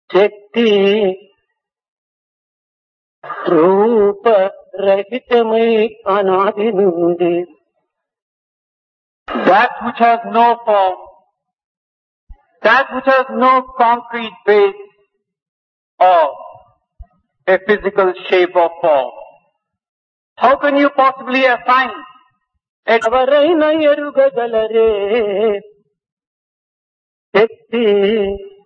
శక్తి రూపరహితమై అనాది నుండి that which has no form, that which has no concrete base or a physical shape or form. How can you possibly assign it? ఎవరైనా ఎరుగగలరే శక్తి